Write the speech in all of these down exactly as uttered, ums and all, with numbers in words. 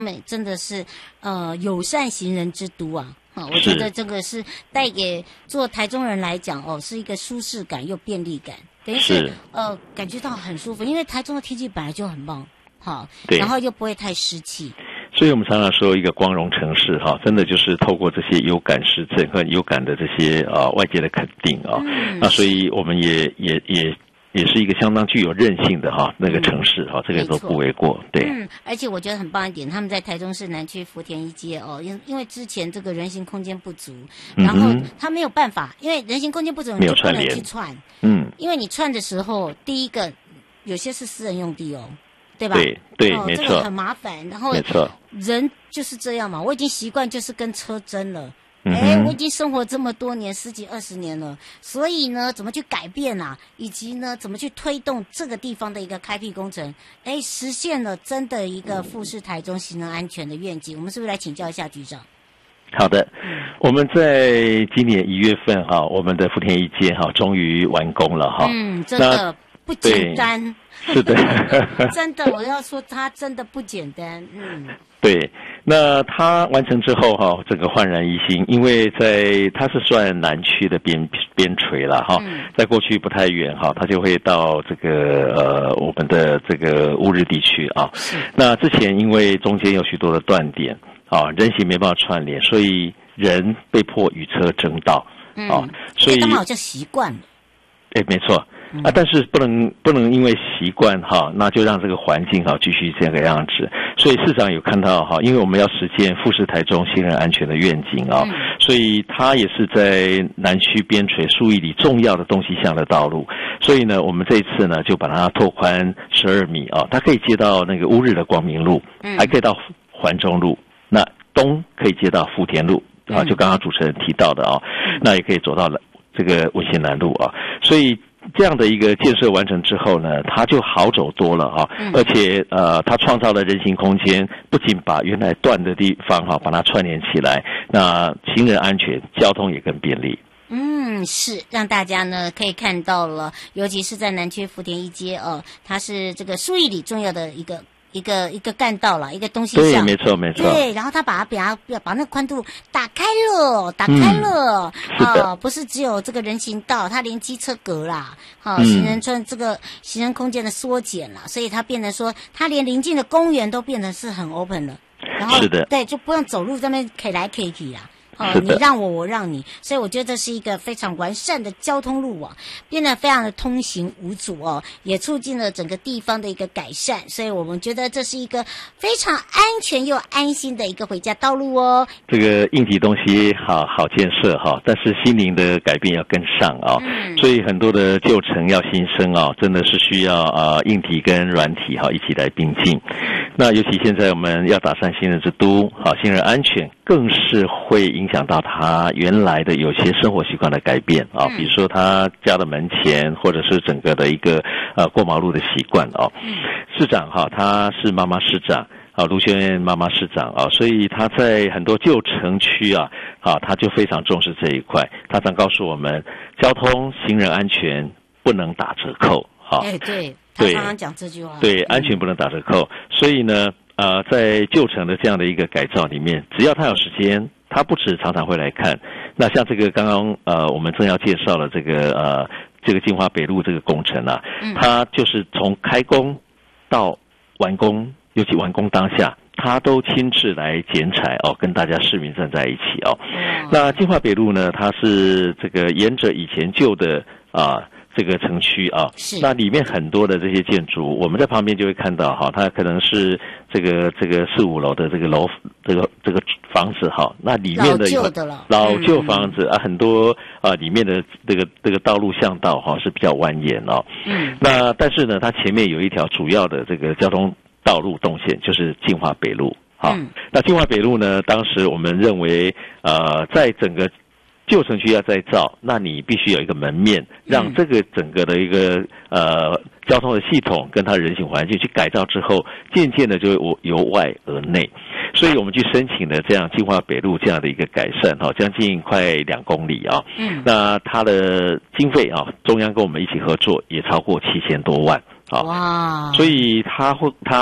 美真的是呃友善行人之都啊。啊，我觉得这个是带给做台中人来讲哦，是一个舒适感又便利感，等于是, 是呃感觉到很舒服，因为台中的天气本来就很棒，好，然后又不会太湿气。 所以我们常常说一个光荣城市哈，真的就是透过这些有感实证和有感的这些啊、呃、外界的肯定啊，嗯、那所以我们也也也。也是一个相当具有韧性的哈那个城市哈、嗯，这个都不为过。对， 嗯，而且我觉得很棒一点，他们在台中市南区福田一街哦，因因为之前这个人行空间不足，然后他没有办法，因为人行空间不足，你就不能去串，嗯，因为你串的时候，第一个有些是私人用地哦，对吧？ 对对、 哦， 没错， 这个很麻烦，然后没错， 人就是这样嘛，我已经习惯就是跟车争了。哎、嗯，我已经生活这么多年，十几二十年了，所以呢，怎么去改变啊？以及呢，怎么去推动这个地方的一个开辟工程？哎，实现了真的一个富士台中行人安全的愿景。我们是不是来请教一下局长？ 好的，我们在今年一月份哈，我们的福田一街哈终于完工了哈。 嗯，真的不简单。 是的， 真的，我要说它真的不简单。嗯。 对，那它完成之后哈，整个焕然一新，因为在它是算南区的边边陲了哈，在过去不太远哈，它就会到这个呃我们的这个乌日地区啊。那之前因为中间有许多的断点啊，人行没办法串联，所以人被迫与车争道啊，所以刚好就习惯了。 哎，没错。啊，但是不能不能因为习惯哈，那就让这个环境哈继续这个样子。所以市长有看到哈，因为我们要实现富士台中行人安全的愿景啊、嗯，所以他也是在南区边陲数亿里重要的东西向的道路。所以呢，我们这一次呢就把它拓宽十二米啊，它可以接到那个乌日的光明路，嗯，还可以到环中路，那东可以接到福田路啊，就刚刚主持人提到的啊，那也可以走到了这个文心南路啊，所以。这样的一个建设完成之后呢，它就好走多了啊，嗯、而且呃，它创造了人行空间，不仅把原来断的地方哈、啊、把它串联起来，那行人安全、交通也更便利。 嗯，是让大家呢可以看到了，尤其是在南区福田一街哦，它是这个数亿里重要的一个。一个一个干道了，一个东西向，对，没错没错。 对，然后他把它把它把那个宽度打开了，打开了， 嗯、 啊，不是只有这个人行道，它连机车格啦，啊，嗯、行人村这个行人空间的缩减了，所以它变成说，它连邻近的公园都变得是很 open 了，然后是的， 对，就不用走路这边可来可去啦。哦，你让我，我让你，所以我觉得这是一个非常完善的交通路网，变得非常的通行无阻哦，也促进了整个地方的一个改善，所以我们觉得这是一个非常安全又安心的一个回家道路哦。 这个硬体东西好好建设哈，但是心灵的改变要跟上啊、哦嗯，所以很多的旧城要新生啊、哦，真的是需要啊、呃、硬体跟软体哈一起来并进。那尤其现在我们要打散行人之都，好，行人安全更是会影响到他原来的有些生活习惯的改变啊，比如说他家的门前，或者是整个的一个呃过马路的习惯哦。市长哈，他是妈妈市长啊，卢秀燕妈妈市长啊，所以他在很多旧城区啊，啊，他就非常重视这一块。他常告诉我们，交通行人安全不能打折扣。好， 哎，对。他常常讲这句话， 对，安全不能打折扣。所以呢，呃，在旧城的这样的一个改造里面，只要他有时间，他不止常常会来看。那像这个刚刚呃，我们正要介绍了这个呃，这个金华北路这个工程啊，嗯、他就是从开工到完工，尤其完工当下，他都亲自来剪彩哦，跟大家市民站在一起哦。嗯、那金华北路呢，它是这个沿着以前旧的啊。呃这个城区啊，那里面很多的这些建筑，我们在旁边就会看到哈，它可能是这个这个四五楼的这个楼，这个这个房子哈，那里面的老旧的了， 老旧房子、嗯、啊，很多啊里面的这个这个道路巷道哈是比较蜿蜒哦。嗯。那但是呢，它前面有一条主要的这个交通道路动线，就是金华北路。好、嗯，那金华北路呢，当时我们认为呃，在整个旧城区要再造，那你必须有一个门面，让这个整个的一个呃交通的系统跟它人行环境去改造之后，渐渐的就会由外而内，所以我们去申请了这样金华北路这样的一个改善哈，将近快两公里啊，嗯，那它的经费啊，中央跟我们一起合作也超过七千多万啊，哇，所以它会它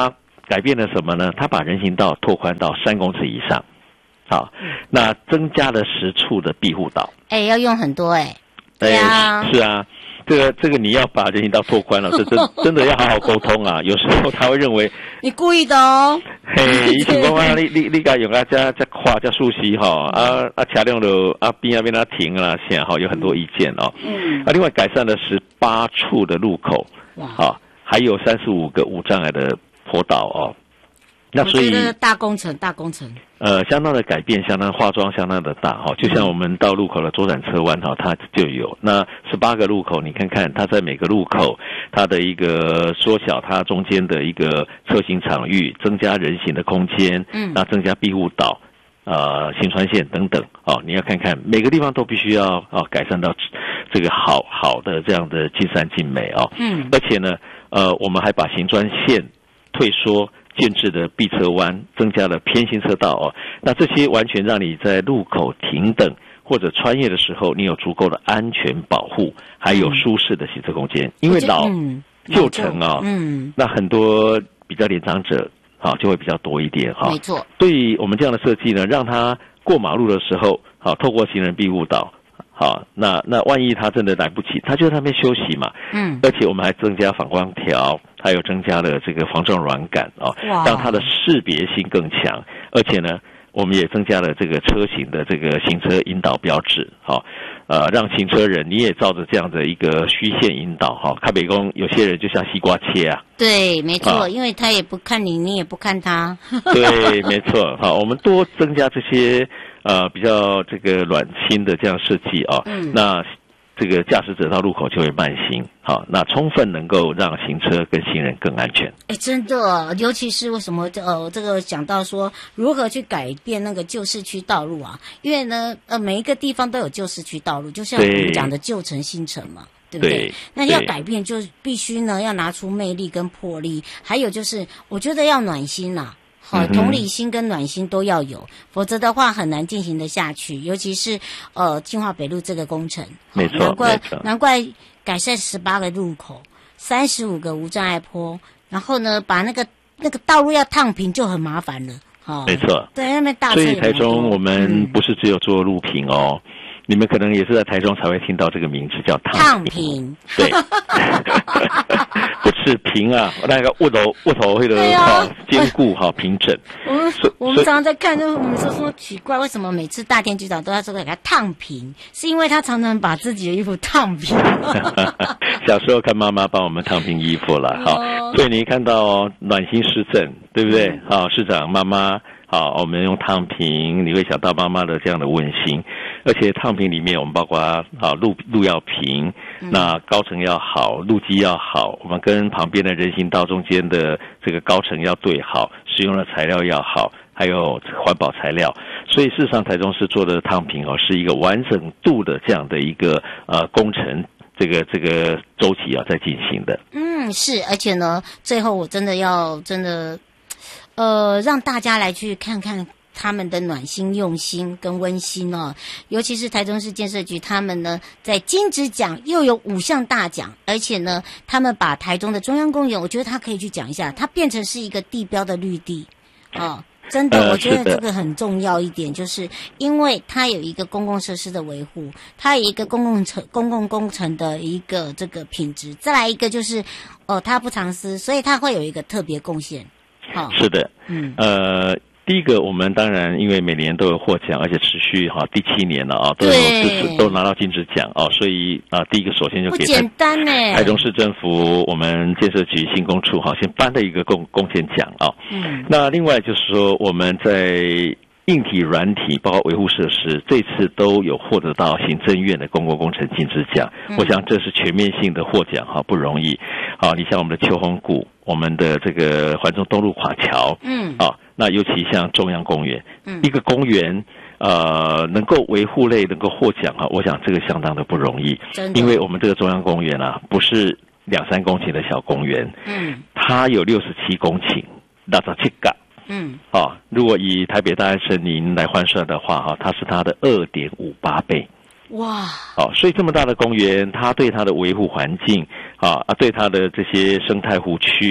改变了什么呢？它把人行道拓宽到三公尺以上，好，那增加了十处的庇护岛。 哎，要用很多哎。 对啊，是啊。这个这个你要把人行道拓宽了，这真真的要好好沟通啊！有时候他会认为你故意的哦。 嘿，以前讲啊，你你你家用啊，加加跨加竖溪哈，啊啊车辆就啊边啊边它停啦，现在哈有很多意见哦。嗯。啊，另外改善了十八处的路口，啊，还有三十五个无障碍的坡道哦。那所以大工程，大工程。 呃，相当的改变，相当化妆，相当的大哈。就像我们到路口的左转车弯哈，它就有那十八个路口，你看看它在每个路口，它的一个缩小它中间的一个车行场域，增加人行的空间，嗯，那增加庇护岛，呃，行船线等等哦。你要看看每个地方都必须要哦改善到这个好好的这样的尽善尽美哦。嗯，而且呢，呃，我们还把行专线退缩。建制的避车弯，增加了偏行车道哦，那这些完全让你在路口停等或者穿越的时候，你有足够的安全保护，还有舒适的行车空间。因为老旧城啊，嗯，那很多比较年长者啊就会比较多一点哈。 没错， 对于我们这样的设计呢，让他过马路的时候，好透过行人庇护岛。好，那那万一他真的来不及，他就在那边休息嘛。嗯，而且我们还增加反光条，还有增加了这个防撞软杆哦，让它的识别性更强。而且呢，我们也增加了这个车型的这个行车引导标志，好、哦，呃，让行车人你也照着这样的一个虚线引导，哈、哦。看北宫有些人就像西瓜切啊。 对，没错，因为他也不看你，你也不看他。 对，没错，好，我们多增加这些。呃，比较这个软心的这样设计啊、哦嗯，那这个驾驶者到路口就会慢行，好，那充分能够让行车跟行人更安全。 哎，真的，尤其是为什么呃，这个讲到说如何去改变那个旧市区道路啊？因为呢，呃，每一个地方都有旧市区道路，就像我们讲的旧城新城嘛。对不对？对，那要改变就必须呢要拿出魅力跟魄力，还有就是我觉得要暖心啦、啊。好，同理心跟暖心都要有，否则的话很难进行得下去。尤其是呃，清华北路这个工程， 没错， 难怪难怪改善十八个路口，三十五个无障碍坡，然后呢，把那个那个道路要烫平就很麻烦了。哦， 没错， 对，那边大车也所以台中我们不是只有做路平哦。嗯，你们可能也是在台中才会听到这个名字叫烫平，对，不是平啊，那个卧头卧头会的哈坚固哈平整。 我们我们常常在看，就我们说说奇怪，为什么每次大田局长都要说给他烫平？是因为他常常把自己的衣服烫平。 小时候看妈妈帮我们烫平衣服了哈，所以你看到暖心市政，对不对？好，市长妈妈。好，我们用烫平，你会想到妈妈的这样的温馨，而且烫平里面我们包括啊路路要平，那高层要好，路基要好，我们跟旁边的人行道中间的这个高层要对好，使用的材料要好，还有环保材料，所以事实上台中市做的烫平哦，是一个完整度的这样的一个呃工程。这个这个周期啊在进行的。 嗯，是，而且呢，最后我真的要真的。呃，让大家来去看看他们的暖心、用心跟温馨哦。尤其是台中市建设局，他们呢在金质奖又有五项大奖，而且呢，他们把台中的中央公园，我觉得他可以去讲一下，它变成是一个地标的绿地哦。真的，我觉得这个很重要一点，就是因为它有一个公共设施的维护，它有一个公共程公共工程的一个这个品质，再来一个就是哦，它不藏私，所以它会有一个特别贡献。 是的，嗯，呃，第一个，我们当然因为每年都有获奖，而且持续哈、哦、第七年了啊、哦，都有这次都拿到金质奖哦，所以啊、呃，第一个首先就给不简单呢， 台中市政府我们建设局新工处哈、哦、先颁了一个贡贡献奖啊、哦，嗯，那另外就是说我们在硬体、软体，包括维护设施，这次都有获得到行政院的公共工程金质奖、嗯。我想这是全面性的获奖哈，不容易。好，你像我们的秋红谷，我们的这个环中东路垮桥，嗯，啊，那尤其像中央公园，嗯，一个公园，呃，能够维护类能够获奖哈，我想这个相当的不容易，因为我们这个中央公园啊，不是两三公顷的小公园，嗯，它有六十七公顷，六十七个。嗯，啊，如果以台北大安森林来换算的话，哈，它是它的 二点五八 倍。哇！好，所以这么大的公园，它对它的维护环境啊，对它的这些生态湖区，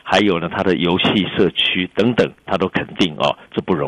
还有呢它的游戏社区等等，他都肯定哦，这不容易。